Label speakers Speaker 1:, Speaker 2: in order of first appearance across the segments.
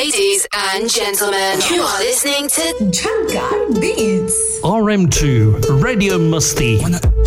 Speaker 1: Ladies and gentlemen, you are listening to
Speaker 2: Jhankar Beats.
Speaker 3: RM2 Radio Musti.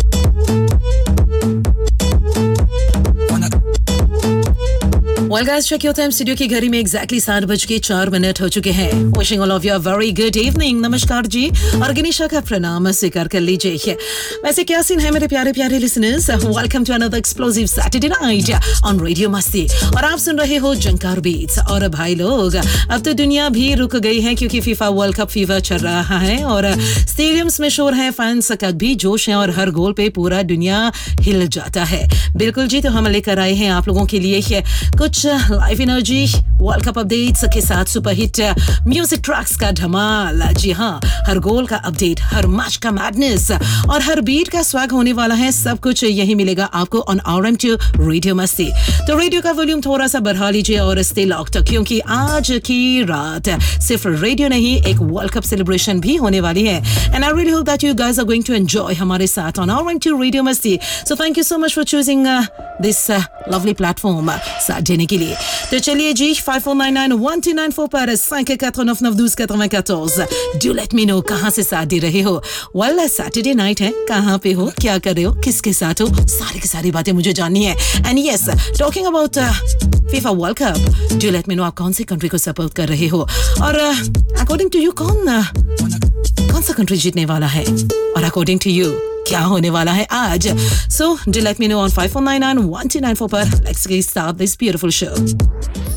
Speaker 2: Well guys, check your time. Studio की घड़ी में exactly 7:04 हो चुके हैं. Wishing all of you a very good evening. नमस्कार जी और गनीशा का प्रणाम स्वीकार कर लीजिए. वैसे क्या सीन है मेरे प्यारे प्यारे listeners. Welcome to another explosive Saturday night on radio मस्ती और आप सुन रहे हो जंकार बीट्स. और भाई लोग, अब तो दुनिया भी रुक गई है क्योंकि फीफा वर्ल्ड कप फीवर चल रहा है और स्टेडियम्स में शोर है, फैंस का भी जोश है और हर गोल पे पूरा दुनिया हिल जाता है. बिल्कुल जी, तो हम लेकर आए हैं आप लोगों के लिए कुछ live energy world cup updates के साथ सुपरहिट म्यूजिक ट्रैक्स का धमाल. जी हाँ, हर गोल का अपडेट, हर मैच का मैडनेस और हर बीट का स्वैग होने वाला है. सब कुछ यही मिलेगा आपको ऑन RM2 रेडियो मस्ती. तो रेडियो का वॉल्यूम थोड़ा सा बढ़ा लीजिए और स्टे लॉक्ड क्योंकि आज की रात सिर्फ रेडियो नहीं, एक वर्ल्ड कप सेलिब्रेशन भी होने वाली है. And I really hope that you guys are going to enjoy हमारे साथ ऑन RM2 रेडियो मस्ती. So thank you so much for choosing this lovely platform साथ देने के लिए. तो चलिए जी, 54991294 पर 5899294. डू लेट मी नो कहाँ से साथ दे रहे हो. वेल सैटरडे नाइट है, कहाँ पे हो, क्या कर रहे हो, किसके साथ हो, सारी की सारी बातें मुझे जाननी है. And yes, talking about FIFA world cup, do let me know आप कौन सी कंट्री को सपोर्ट कर रहे हो और अकॉर्डिंग टू यू कौन सा कंट्री जीतने वाला है और अकॉर्डिंग टू यू क्या होने वाला है आज. So do let me know on 54991294 पर. Let's get start this beautiful show.